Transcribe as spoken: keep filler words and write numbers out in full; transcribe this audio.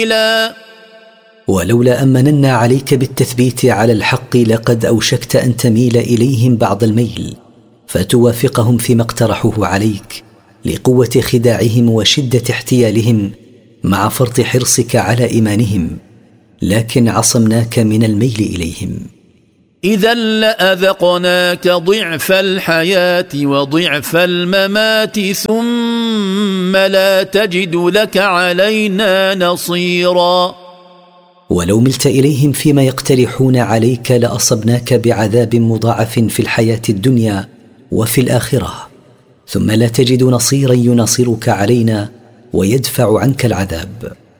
ولولا أن مننا عليك بالتثبيت على الحق لقد أوشكت أن تميل إليهم بعض الميل فتوافقهم فيما اقترحوه عليك لقوة خداعهم وشدة احتيالهم مع فرط حرصك على إيمانهم، لكن عصمناك من الميل إليهم. إذا لأذقناك ضعف الحياة وضعف الممات ثم لا تجد لك علينا نصيرا. ولو ملت إليهم فيما يقترحون عليك لأصبناك بعذاب مضاعف في الحياة الدنيا وفي الآخرة، ثم لا تجد نصيرا يناصرك علينا ويدفع عنك العذاب.